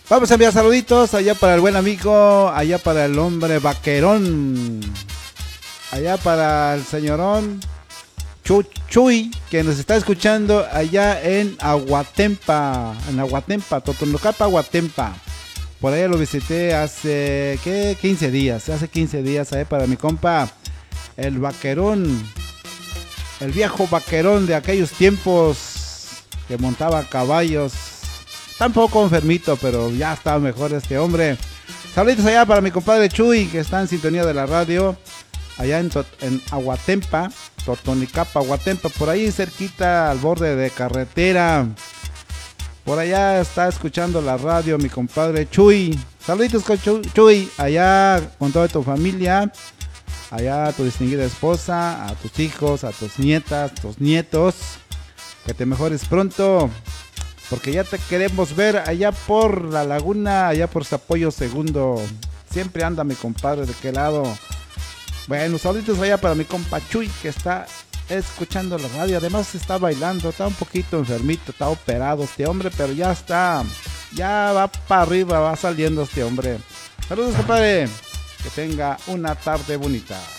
Vamos a enviar saluditos allá para el buen amigo, allá para el hombre vaquerón, allá para el señorón Chuy, que nos está escuchando allá en Aguatempa, Totonocapa, Aguatempa. Por allá lo visité hace, ¿qué? 15 días, ahí para mi compa, el vaquerón, el viejo vaquerón de aquellos tiempos que montaba caballos. Está un poco enfermito, pero ya está mejor este hombre. Saludos allá para mi compadre Chuy, que está en sintonía de la radio, allá en Aguatempa, Totonicapa, Aguatempa, por ahí cerquita al borde de carretera. Por allá está escuchando la radio mi compadre Chuy. Saluditos con Chuy, allá con toda tu familia, allá a tu distinguida esposa, a tus hijos, a tus nietas, tus nietos. Que te mejores pronto, porque ya te queremos ver allá por la laguna, allá por Zapollo Segundo. Siempre anda mi compadre de qué lado. Bueno, saluditos allá para mi compa Chuy, que está escuchando la radio. Además está bailando, está un poquito enfermito, está operado este hombre, pero ya está, ya va para arriba, va saliendo este hombre. Saludos, compadre, que tenga una tarde bonita.